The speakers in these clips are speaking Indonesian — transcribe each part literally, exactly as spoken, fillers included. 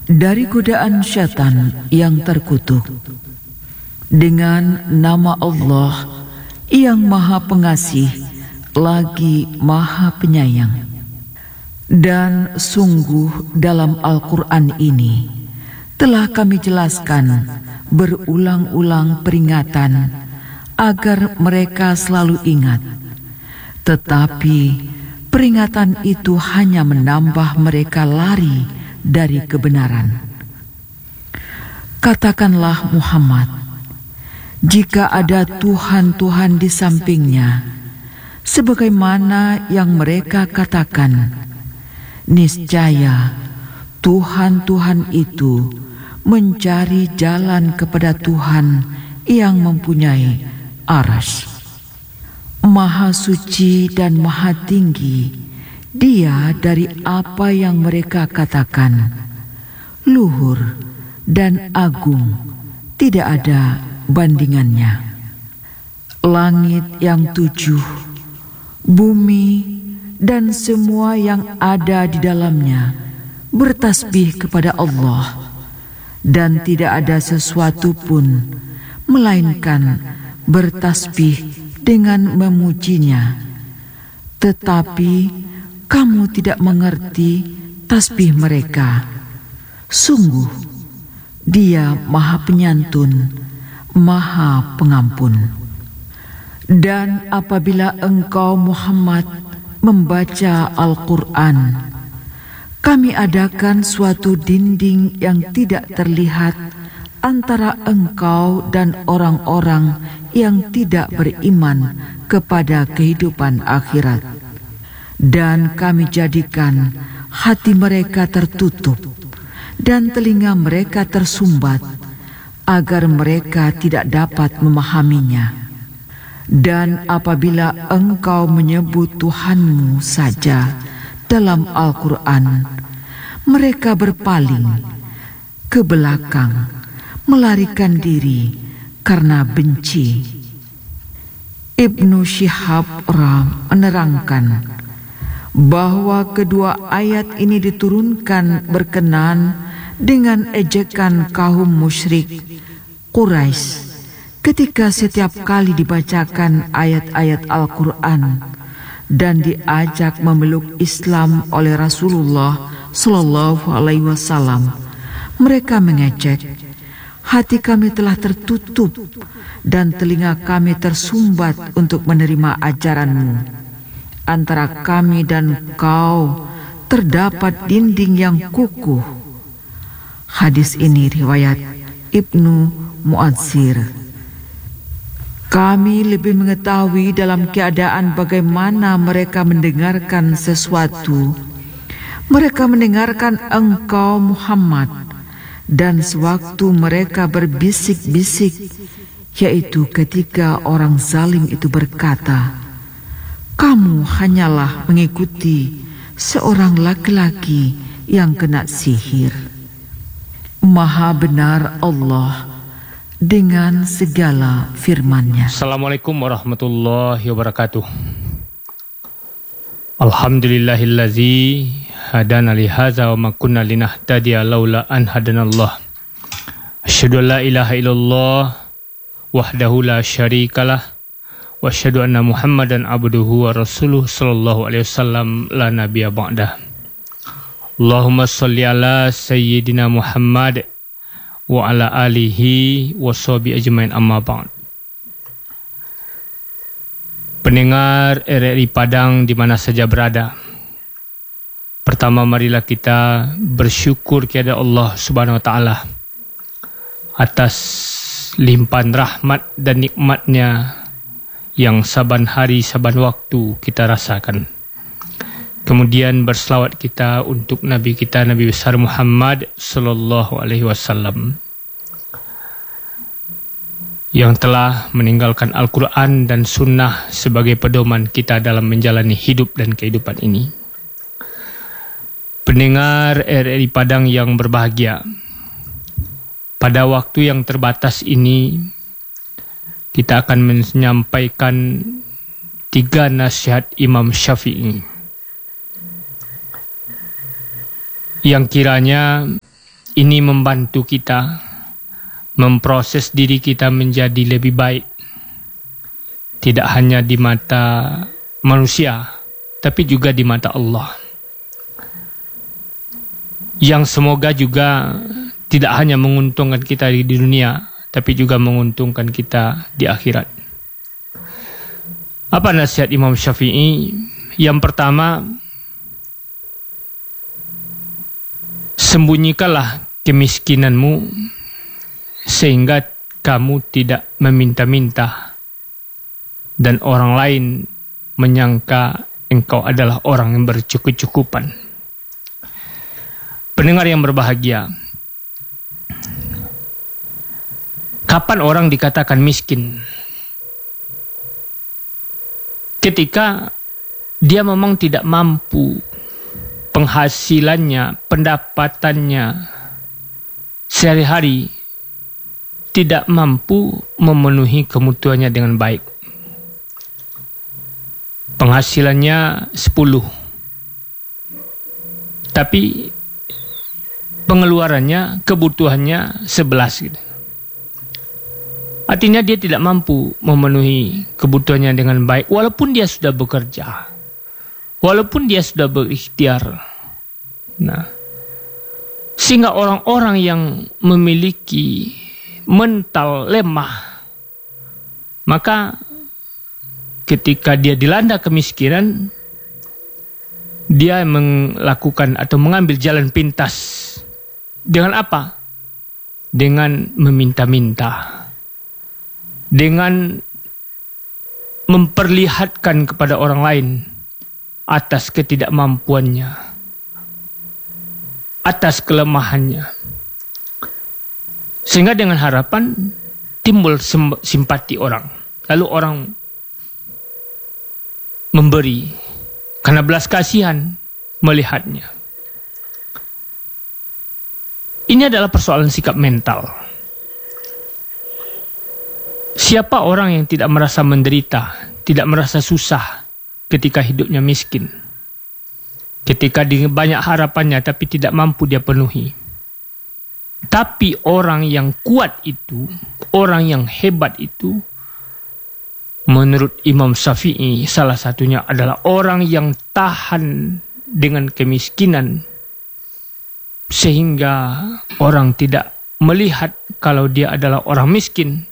Dari godaan syaitan yang terkutuk, dengan nama Allah yang Maha Pengasih lagi Maha Penyayang. Dan sungguh dalam Al-Quran ini telah kami jelaskan berulang-ulang peringatan agar mereka selalu ingat. Tetapi peringatan itu hanya menambah mereka lari dari kebenaran. Katakanlah Muhammad, jika ada Tuhan-Tuhan di sampingnya, sebagaimana yang mereka katakan, niscaya Tuhan-Tuhan itu mencari jalan kepada Tuhan yang mempunyai arsy. Maha suci dan maha tinggi Dia dari apa yang mereka katakan. Luhur dan agung, tidak ada bandingannya. Langit yang tujuh, bumi dan semua yang ada di dalamnya bertasbih kepada Allah, dan tidak ada sesuatu pun melainkan bertasbih dengan memujinya. Tetapi kamu tidak mengerti tasbih mereka. Sungguh Dia Maha Penyantun, Maha Pengampun. Dan apabila engkau Muhammad membaca Al-Quran, kami adakan suatu dinding yang tidak terlihat antara engkau dan orang-orang yang tidak beriman kepada kehidupan akhirat. Dan kami jadikan hati mereka tertutup dan telinga mereka tersumbat, agar mereka tidak dapat memahaminya. Dan apabila engkau menyebut Tuhanmu saja dalam Al-Quran, mereka berpaling ke belakang, melarikan diri karena benci. Ibnu Syihab Ram menerangkan bahwa kedua ayat ini diturunkan berkenaan dengan ejekan kaum musyrik Quraisy ketika setiap kali dibacakan ayat-ayat Al-Quran dan diajak memeluk Islam oleh Rasulullah Sallallahu Alaihi Wasallam, mereka mengejek, hati kami telah tertutup dan telinga kami tersumbat untuk menerima ajaranmu. Antara kami dan kau terdapat dinding yang kukuh. Hadis ini riwayat Ibnu Mu'adzir. Kami lebih mengetahui dalam keadaan bagaimana mereka mendengarkan sesuatu. Mereka mendengarkan engkau Muhammad, dan sewaktu mereka berbisik-bisik, yaitu ketika orang zalim itu berkata, kamu hanyalah mengikuti seorang laki-laki yang kena sihir. Maha benar Allah dengan segala firman-Nya. Assalamualaikum warahmatullahi wabarakatuh. Alhamdulillahillazi hadana li hadza wa ma kunna linahtadiya laula an hadanallah. Asyhadu an la ilaha illallah wahdahu la syarikalah wa asyhadu anna Muhammadan abduhu wa rasuluh sallallahu alaihi wasallam la nabiyya ba'dah. Allahumma shalli ala sayyidina Muhammad wa ala alihi wa sahbihi ajmain, amma ba'd. Pendengar R R I Padang di mana saja berada, pertama marilah kita bersyukur kepada Allah Subhanahu wa taala atas limpahan rahmat dan nikmat-Nya yang saban hari saban waktu kita rasakan. Kemudian berselawat kita untuk Nabi kita, Nabi besar Muhammad sallallahu alaihi wasallam, yang telah meninggalkan Al-Quran dan Sunnah sebagai pedoman kita dalam menjalani hidup dan kehidupan ini. Pendengar R R I Padang yang berbahagia, pada waktu yang terbatas ini kita akan menyampaikan tiga nasihat Imam Syafi'i yang kiranya ini membantu kita memproses diri kita menjadi lebih baik. Tidak hanya di mata manusia, tapi juga di mata Allah. Yang semoga juga tidak hanya menguntungkan kita di dunia, tapi juga menguntungkan kita di akhirat. Apa nasihat Imam Syafi'i? Yang pertama, sembunyikanlah kemiskinanmu sehingga kamu tidak meminta-minta dan orang lain menyangka engkau adalah orang yang bercukup-cukupan. Pendengar yang berbahagia, kapan orang dikatakan miskin? Ketika dia memang tidak mampu, penghasilannya, pendapatannya sehari-hari tidak mampu memenuhi kebutuhannya dengan baik. Penghasilannya sepuluh, tapi pengeluarannya, kebutuhannya sebelas gitu. Artinya dia tidak mampu memenuhi kebutuhannya dengan baik, walaupun dia sudah bekerja, walaupun dia sudah berikhtiar. Nah, sehingga orang-orang yang memiliki mental lemah, maka ketika dia dilanda kemiskinan, dia melakukan atau mengambil jalan pintas. Dengan apa? Dengan meminta-minta. Dengan memperlihatkan kepada orang lain atas ketidakmampuannya, atas kelemahannya. Sehingga dengan harapan timbul simpati orang. Lalu orang memberi karena belas kasihan melihatnya. Ini adalah persoalan sikap mental. Siapa orang yang tidak merasa menderita, tidak merasa susah ketika hidupnya miskin? Ketika dia banyak harapannya tapi tidak mampu dia penuhi. Tapi orang yang kuat itu, orang yang hebat itu, menurut Imam Syafi'i salah satunya adalah orang yang tahan dengan kemiskinan sehingga orang tidak melihat kalau dia adalah orang miskin.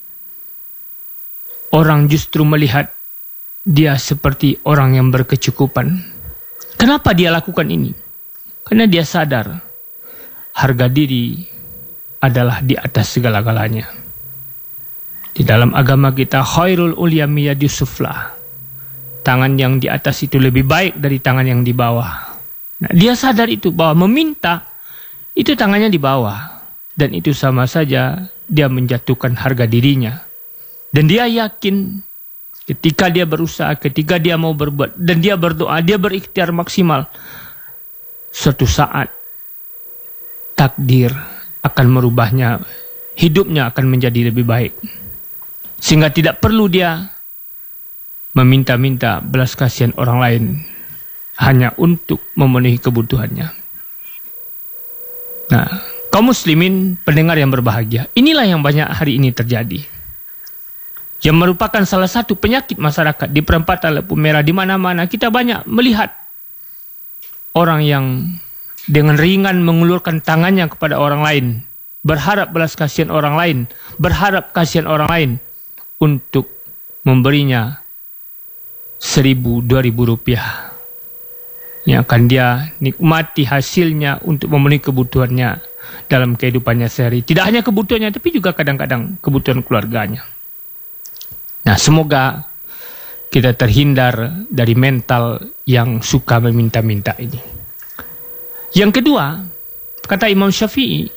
Orang justru melihat dia seperti orang yang berkecukupan. Kenapa dia lakukan ini? Karena dia sadar harga diri adalah di atas segala-galanya. Di dalam agama kita, khairul ulyami yadis sufla. Tangan yang di atas itu lebih baik dari tangan yang di bawah. Nah, dia sadar itu bahwa meminta itu tangannya di bawah. Dan itu sama saja dia menjatuhkan harga dirinya. Dan dia yakin ketika dia berusaha, ketika dia mau berbuat, dan dia berdoa, dia berikhtiar maksimal, suatu saat takdir akan merubahnya, hidupnya akan menjadi lebih baik. Sehingga tidak perlu dia meminta-minta belas kasihan orang lain hanya untuk memenuhi kebutuhannya. Nah, kaum muslimin pendengar yang berbahagia, inilah yang banyak hari ini terjadi. Yang merupakan salah satu penyakit masyarakat di perempatan lampu merah, di mana-mana kita banyak melihat orang yang dengan ringan mengulurkan tangannya kepada orang lain, berharap belas kasihan orang lain, berharap kasihan orang lain untuk memberinya seribu, dua ribu rupiah yang akan dia nikmati hasilnya untuk memenuhi kebutuhannya dalam kehidupannya sehari. Tidak hanya kebutuhannya, tapi juga kadang-kadang kebutuhan keluarganya. Nah, semoga kita terhindar dari mental yang suka meminta-minta ini. Yang kedua, kata Imam Syafi'i,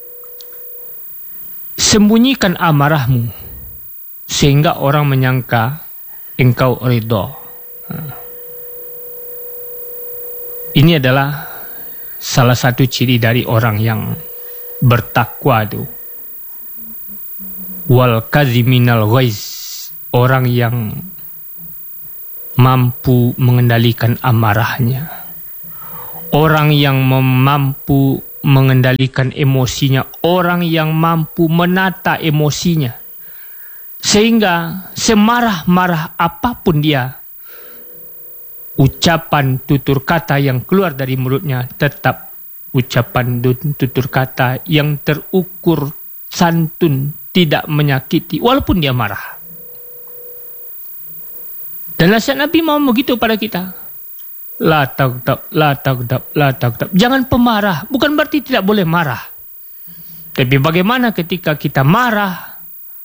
sembunyikan amarahmu sehingga orang menyangka engkau ridho. Ini adalah salah satu ciri dari orang yang bertakwa itu. Wal kaziminal ghaiz, orang yang mampu mengendalikan amarahnya. Orang yang mampu mengendalikan emosinya, orang yang mampu menata emosinya, sehingga semarah-marah apapun dia, ucapan tutur kata yang keluar dari mulutnya tetap ucapan tutur kata yang terukur santun, tidak menyakiti walaupun dia marah. Dan nasihat Nabi mau begitu pada kita. La taghdab, la taghdab, la taghdab. Jangan pemarah. Bukan berarti tidak boleh marah. Tapi bagaimana ketika kita marah,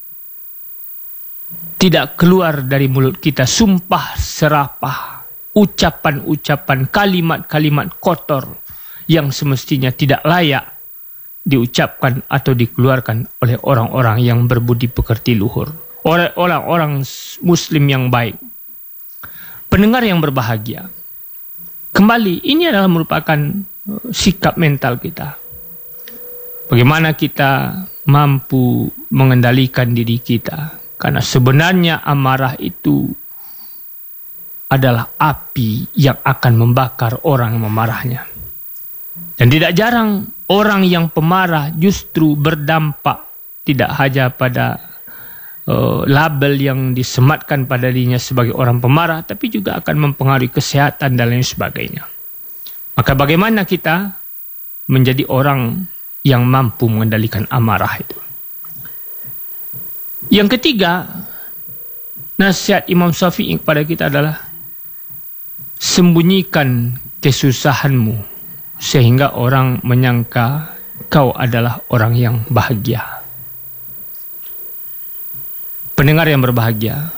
tidak keluar dari mulut kita sumpah serapah, ucapan-ucapan, kalimat-kalimat kotor yang semestinya tidak layak diucapkan atau dikeluarkan oleh orang-orang yang berbudi pekerti luhur, oleh orang-orang muslim yang baik. Pendengar yang berbahagia, kembali ini adalah merupakan sikap mental kita. Bagaimana kita mampu mengendalikan diri kita, karena sebenarnya amarah itu adalah api yang akan membakar orang yang memarahnya. Dan tidak jarang orang yang pemarah justru berdampak tidak hanya pada uh, label yang disematkan pada dirinya sebagai orang pemarah, tapi juga akan mempengaruhi kesehatan dan lain sebagainya. Maka bagaimana kita menjadi orang yang mampu mengendalikan amarah itu? Yang ketiga, nasihat Imam Syafi'i kepada kita adalah sembunyikan kesusahanmu sehingga orang menyangka kau adalah orang yang bahagia. Pendengar yang berbahagia,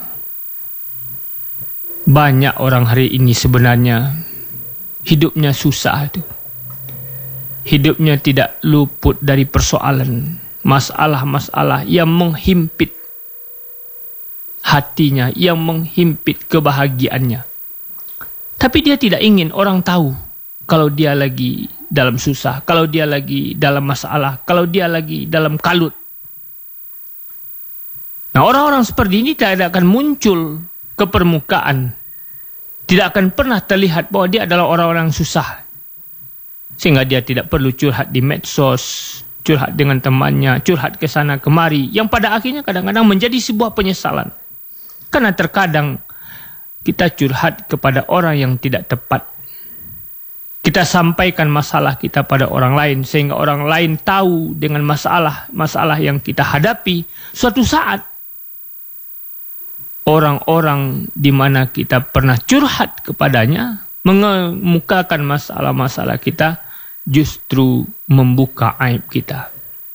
banyak orang hari ini sebenarnya hidupnya susah itu. Hidupnya tidak luput dari persoalan, masalah-masalah yang menghimpit hatinya, yang menghimpit kebahagiaannya. Tapi dia tidak ingin orang tahu kalau dia lagi dalam susah, kalau dia lagi dalam masalah, kalau dia lagi dalam kalut. Nah, orang-orang seperti ini tidak akan muncul ke permukaan. Tidak akan pernah terlihat bahwa dia adalah orang-orang susah. Sehingga dia tidak perlu curhat di medsos, curhat dengan temannya, curhat ke sana kemari, yang pada akhirnya kadang-kadang menjadi sebuah penyesalan. Karena terkadang kita curhat kepada orang yang tidak tepat. Kita sampaikan masalah kita pada orang lain sehingga orang lain tahu dengan masalah-masalah yang kita hadapi. Suatu saat orang-orang di mana kita pernah curhat kepadanya, mengemukakan masalah-masalah kita, justru membuka aib kita.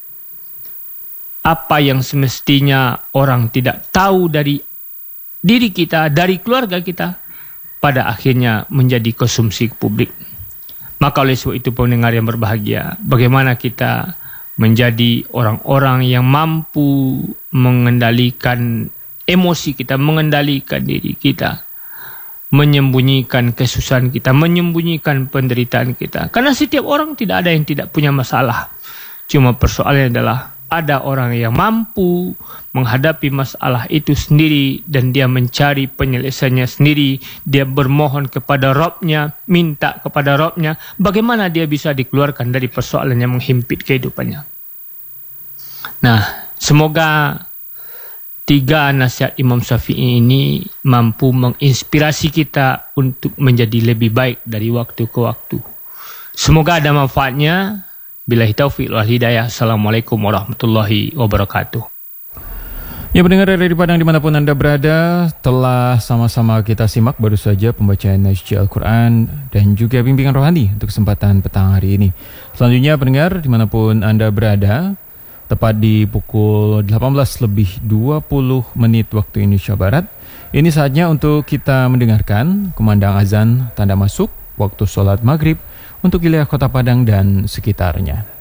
Apa yang semestinya orang tidak tahu dari diri kita, dari keluarga kita, pada akhirnya menjadi konsumsi publik. Maka oleh sebab itu pendengar yang berbahagia, bagaimana kita menjadi orang-orang yang mampu mengendalikan emosi kita, mengendalikan diri kita, menyembunyikan kesusahan kita, menyembunyikan penderitaan kita. Karena setiap orang tidak ada yang tidak punya masalah. Cuma persoalannya adalah ada orang yang mampu menghadapi masalah itu sendiri dan dia mencari penyelesaiannya sendiri. Dia bermohon kepada Rabb-Nya, minta kepada Rabb-Nya, bagaimana dia bisa dikeluarkan dari persoalan yang menghimpit kehidupannya. Nah, semoga tiga nasihat Imam Syafi'i ini mampu menginspirasi kita untuk menjadi lebih baik dari waktu ke waktu. Semoga ada manfaatnya. Billahi taufiq wal hidayah. Assalamualaikum warahmatullahi wabarakatuh. Ya, pendengar dari Padang dimanapun Anda berada, telah sama-sama kita simak baru saja pembacaan Naskah Al-Quran dan juga bimbingan rohani untuk kesempatan petang hari ini. Selanjutnya pendengar dimanapun Anda berada, tepat di pukul delapan belas lebih dua puluh menit waktu Indonesia Barat, ini saatnya untuk kita mendengarkan kumandang azan tanda masuk waktu sholat maghrib untuk wilayah Kota Padang dan sekitarnya.